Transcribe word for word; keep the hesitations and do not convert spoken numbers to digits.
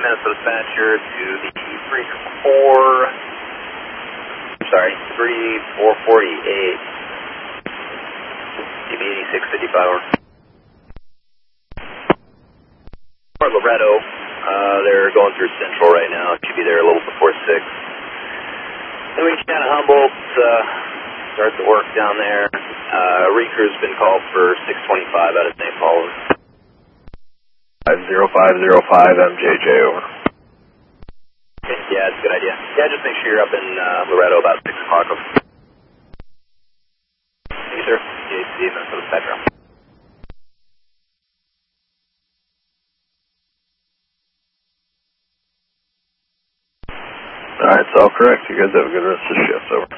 Minnesota dispatcher to the three four, sorry, three four forty-eight, D B eighty-six fifty-five over. Fort Loretto, uh, they're going through Central right now. Should be there a little before six. Then we can kind of Humboldt, uh, start the work down there. Uh, recrew's been called for six twenty-five out of Saint Paul. five zero five zero five M J J over. Okay, yeah, it's a good idea. Yeah, just make sure you're up in uh, Loretto about six o'clock. Thank you, sir. J C Minnesota Spectrum. Alright, it's all correct. You guys have a good rest of the shift, over.